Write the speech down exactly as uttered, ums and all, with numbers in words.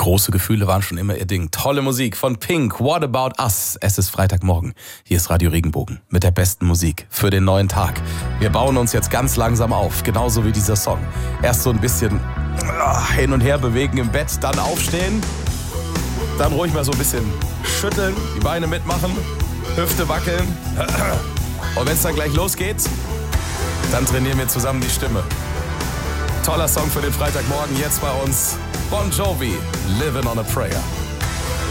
Große Gefühle waren schon immer ihr Ding. Tolle Musik von Pink, What About Us? Es ist Freitagmorgen. Hier ist Radio Regenbogen mit der besten Musik für den neuen Tag. Wir bauen uns jetzt ganz langsam auf, genauso wie dieser Song. Erst so ein bisschen hin und her bewegen im Bett, dann aufstehen, dann ruhig mal so ein bisschen schütteln, die Beine mitmachen, Hüfte wackeln. Und wenn es dann gleich losgeht, dann trainieren wir zusammen die Stimme. Toller Song für den Freitagmorgen, jetzt bei uns Bon Jovi, Living on a Prayer.